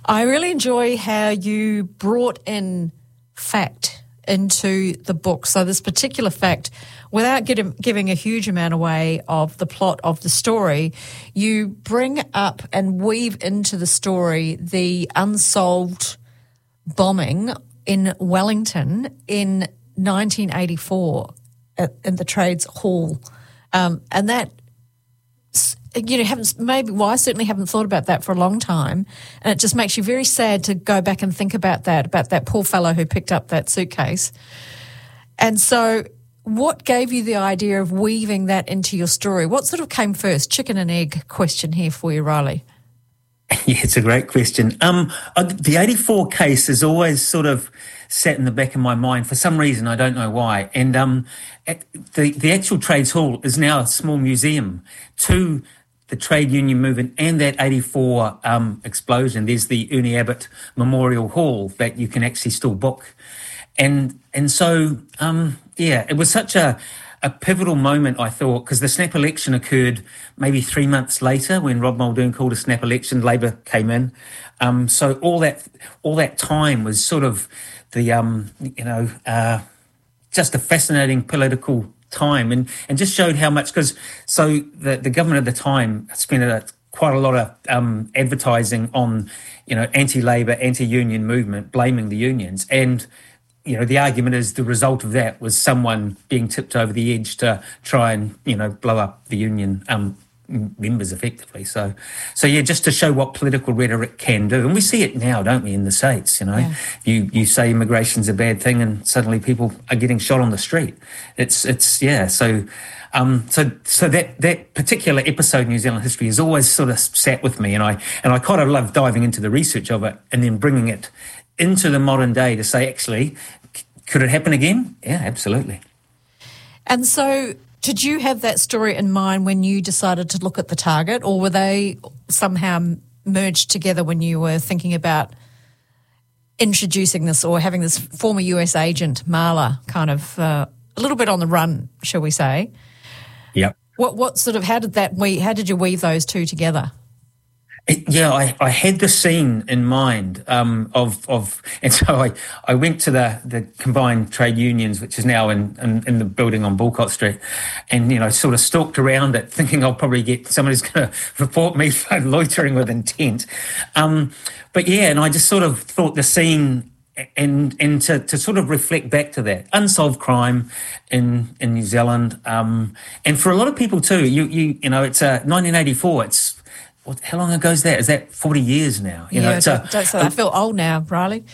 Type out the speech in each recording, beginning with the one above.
I really enjoy how you brought in fact into the book. So this particular fact, without giving a huge amount away of the plot of the story, you bring up and weave into the story the unsolved bombing in Wellington in 1984 in the Trades Hall. And that, I certainly haven't thought about that for a long time. And it just makes you very sad to go back and think about that poor fellow who picked up that suitcase. And so what gave you the idea of weaving that into your story? What sort of came first? Chicken and egg question here for you, Riley. Yeah, it's a great question. The 84 case has always sort of sat in the back of my mind for some reason. I don't know why. And the actual Trades Hall is now a small museum to the trade union movement and that 84 explosion. There's the Ernie Abbott Memorial Hall that you can actually still book. And so, it was such a pivotal moment, I thought, because the snap election occurred maybe 3 months later when Rob Muldoon called a snap election. Labor came in. So all that time was sort of the, just a fascinating political time and just showed how much, because so the government at the time spent quite a lot of advertising on, anti-Labor, anti-union movement, blaming the unions. And the argument is the result of that was someone being tipped over the edge to try and, blow up the union members effectively. So yeah, just to show what political rhetoric can do. And we see it now, don't we, in the States, Yeah. You say immigration's a bad thing and suddenly people are getting shot on the street. It's yeah. So that particular episode in New Zealand history has always sort of sat with me, and I kind of love diving into the research of it and then bringing it into the modern day to say, actually, could it happen again? Yeah, absolutely. And so did you have that story in mind when you decided to look at the target, or were they somehow merged together when you were thinking about introducing this or having this former US agent, Marla, kind of a little bit on the run, shall we say? Yep. What sort of, how did you weave those two together? I had the scene in mind and so I went to the combined trade unions, which is now in the building on Bulcott Street, and sort of stalked around it, thinking I'll probably get somebody's going to report me for loitering with intent. But yeah, and I just sort of thought the scene and to sort of reflect back to that unsolved crime in New Zealand, and for a lot of people too. It's 1984. It's how long ago is that? Is that 40 years now? Don't say I feel old now, Riley.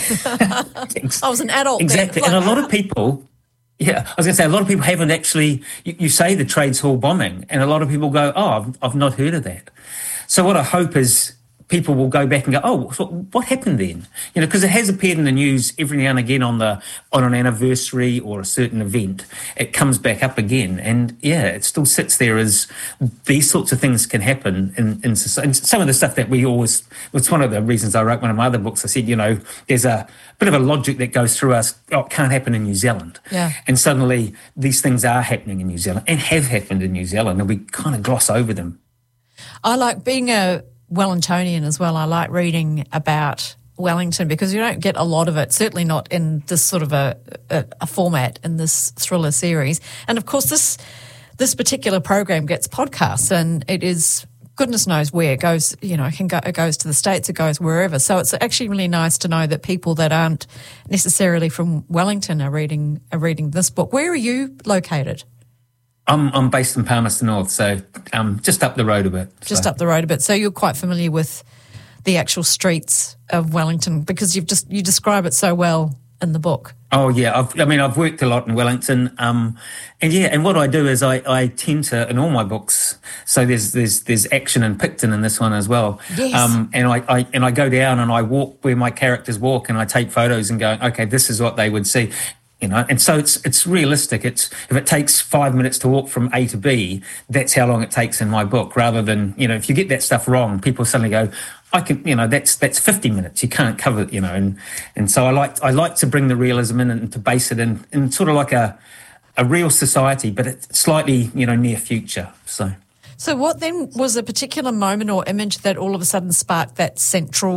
I was an adult exactly. then. And a lot of people, I was going to say, a lot of people haven't actually, you say the Trades Hall bombing, and a lot of people go, I've not heard of that. So what I hope is people will go back and go, what happened then? Because it has appeared in the news every now and again on an anniversary or a certain event. It comes back up again, and it still sits there as these sorts of things can happen in society. And some of the stuff that we always, it's one of the reasons I wrote one of my other books. I said, there's a bit of a logic that goes through us. It can't happen in New Zealand. Yeah. And suddenly these things are happening in New Zealand and have happened in New Zealand, and we kind of gloss over them. I like being a Wellingtonian as well. I like reading about Wellington because you don't get a lot of it, certainly not in this sort of a format in this thriller series. And of course, this particular program gets podcasts, and it is goodness knows where it goes. It goes to the States, it goes wherever. So it's actually really nice to know that people that aren't necessarily from Wellington are reading this book. Where are you located? I'm based in Palmerston North, so just up the road a bit. Just up the road a bit. So you're quite familiar with the actual streets of Wellington because you describe it so well in the book. Oh yeah, I've worked a lot in Wellington, and what I do is I tend to, in all my books. So there's action in Picton in this one as well. Yes. And I go down and I walk where my characters walk, and I take photos and go, okay, this is what they would see. And so it's realistic. If it takes 5 minutes to walk from A to B, that's how long it takes in my book, rather than, if you get that stuff wrong, people suddenly go, I can, that's 50 minutes. You can't cover it, and so I like to bring the realism in and to base it in sort of like a real society, but it's slightly, near future. So what then was a particular moment or image that all of a sudden sparked that central